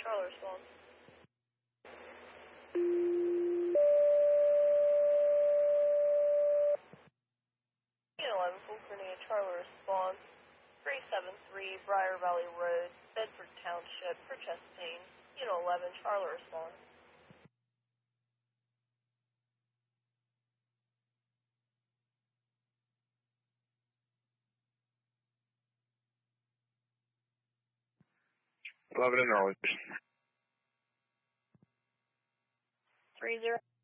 Charlie response. Unit 11, full coordinate Charlie response. 373 Briar Valley Road, Bedford Township, for chest pain. Unit 11, Charlie response. Love it and knowledge. 30.